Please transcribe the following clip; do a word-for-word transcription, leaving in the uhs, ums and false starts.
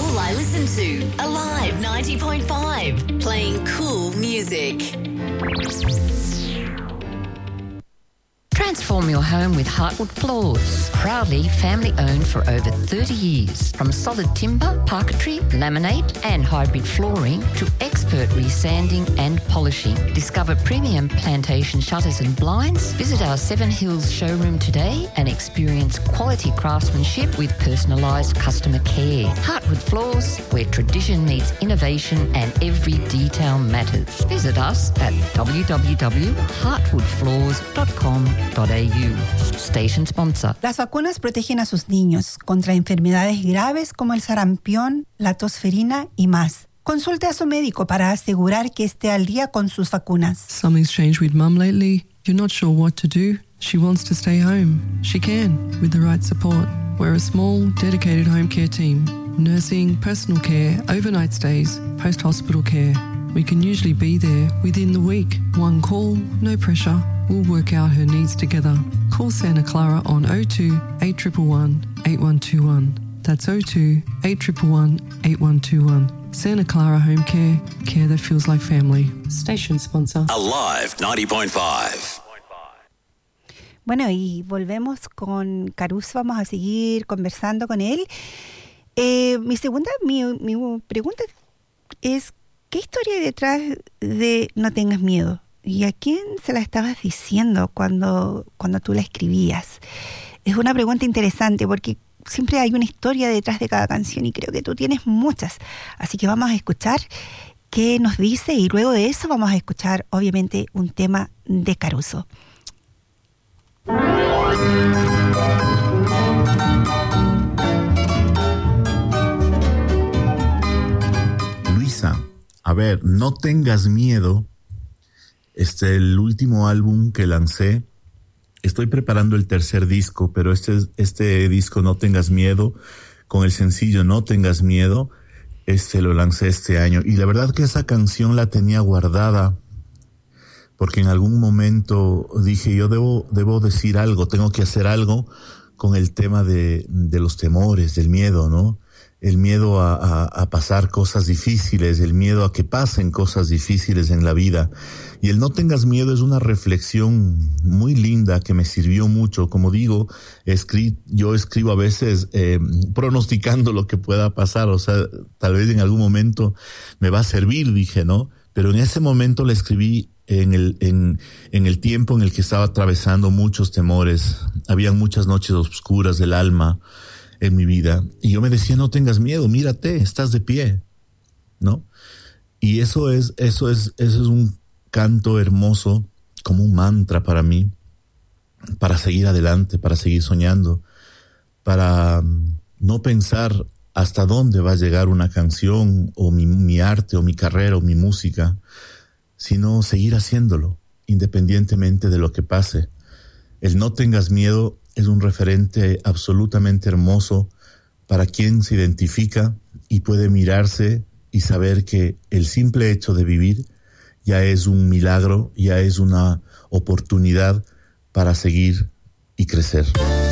all I listen to. Alive ninety point five. Playing cool music. Transform your home with Heartwood Floors. Proudly family-owned for over thirty years. From solid timber, parquetry, laminate and hybrid flooring to expert resanding and polishing. Discover premium plantation shutters and blinds. Visit our Seven Hills showroom today and experience quality craftsmanship with personalised customer care. Heartwood Floors, where tradition meets innovation and every detail matters. Visit us at w w w dot heartwood floors dot com dot a u. Station sponsor. Las vacunas protegen a sus niños contra enfermedades graves como el sarampión, la tosferina y más. Consulte a su médico para asegurar que esté al día con sus vacunas. Something's changed with Mum lately. You're not sure what to do. She wants to stay home. She can, with the right support. We're a small, dedicated home care team. Nursing, personal care, overnight stays, post-hospital care. We can usually be there within the week. One call, no pressure. We'll work out her needs together. Call Santa Clara on oh two, eight one one, eight one two one. That's oh two, eight one one, eight one two one. Santa Clara Home Care, care that feels like family. Station sponsor. Alive ninety point five. Bueno, y volvemos con Caruso. Vamos a seguir conversando con él. Eh, mi segunda, mi, mi pregunta es, ¿qué historia hay detrás de No tengas miedo? ¿Y a quién se la estabas diciendo cuando, cuando tú la escribías? Es una pregunta interesante porque siempre hay una historia detrás de cada canción y creo que tú tienes muchas. Así que vamos a escuchar qué nos dice y luego de eso vamos a escuchar obviamente un tema de Caruso. Luisa, a ver, No tengas miedo. Este, el último álbum que lancé, estoy preparando el tercer disco, pero este, este disco No tengas miedo, con el sencillo No tengas miedo, este lo lancé este año. Y la verdad que esa canción la tenía guardada, porque en algún momento dije, yo debo, debo decir algo, tengo que hacer algo con el tema de, de los temores, del miedo, ¿no? El miedo a, a, a pasar cosas difíciles, el miedo a que pasen cosas difíciles en la vida. Y el No tengas miedo es una reflexión muy linda que me sirvió mucho. Como digo, escri- yo escribo a veces eh, pronosticando lo que pueda pasar. O sea, tal vez en algún momento me va a servir, dije, ¿no? Pero en ese momento le escribí en el, en, en el tiempo en el que estaba atravesando muchos temores. Habían muchas noches oscuras del alma en mi vida. Y yo me decía, no tengas miedo, mírate, estás de pie, ¿no? Y eso es, eso es, eso es un canto hermoso, como un mantra para mí, para seguir adelante, para seguir soñando, para no pensar hasta dónde va a llegar una canción, o mi, mi arte, o mi carrera, o mi música, sino seguir haciéndolo, independientemente de lo que pase. El No tengas miedo es un referente absolutamente hermoso para quien se identifica y puede mirarse y saber que el simple hecho de vivir ya es un milagro, ya es una oportunidad para seguir y crecer.